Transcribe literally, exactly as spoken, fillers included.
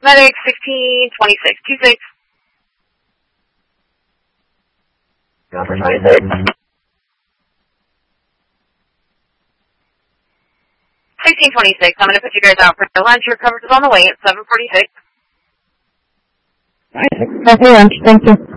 Medic sixteen twenty-six two six. sixteen twenty-six, I'm going to put you guys out for lunch. Your coverage is on the way at seven forty-six. Happy lunch, thank you.